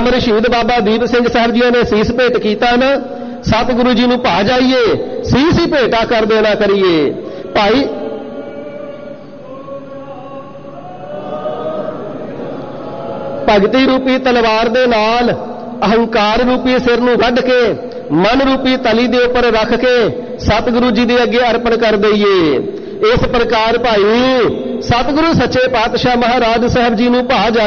ਅਮਰ ਸ਼ਹੀਦ ਬਾਬਾ ਦੀਪ ਸਿੰਘ ਸਾਹਿਬ ਜੀ ਨੇ ਸੀਸ ਭੇਟ ਕੀਤਾ ਨਾ, ਸਤਿਗੁਰੂ ਜੀ ਨੂੰ ਭਾ ਜਾਈਏ, ਸੀਸ ਹੀ ਭੇਟਾ ਕਰ ਦੇਣਾ ਕਰੀਏ। ਭਾਈ ਭਗਤੀ ਰੂਪੀ ਤਲਵਾਰ ਦੇ ਨਾਲ ਅਹੰਕਾਰ ਰੂਪੀ ਸਿਰ ਨੂੰ ਵੱਢ ਕੇ ਮਨ ਰੂਪੀ ਤਲੀ ਦੇ ਉੱਪਰ ਰੱਖ ਕੇ ਸਤਿਗੁਰੂ ਜੀ ਦੇ ਅੱਗੇ ਅਰਪਣ ਕਰ ਦਈਏ। ਇਸ ਪ੍ਰਕਾਰ ਭਾਈ ਸਤਿਗੁਰੂ ਸੱਚੇ ਪਾਤਸ਼ਾਹ ਮਹਾਰਾਜ ਸਾਹਿਬ ਜੀ ਨੂੰ ਭਾ